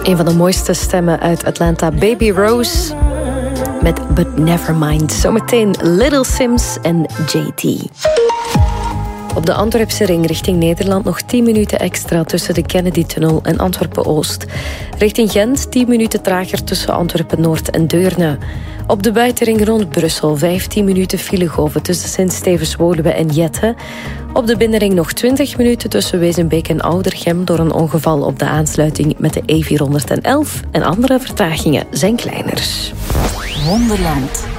Een van de mooiste stemmen uit Atlanta, Baby Rose met But Nevermind. Zometeen Little Sims en JT. Op de Antwerpse ring richting Nederland nog 10 minuten extra tussen de Kennedy-tunnel en Antwerpen-Oost. Richting Gent 10 minuten trager tussen Antwerpen-Noord en Deurne. Op de buitenring rond Brussel 15 minuten filegoven tussen Sint-Stevens-Woluwe en Jette. Op de binnenring nog 20 minuten tussen Wezenbeek en Oudergem door een ongeval op de aansluiting met de E411. En andere vertragingen zijn kleiner. Wonderland.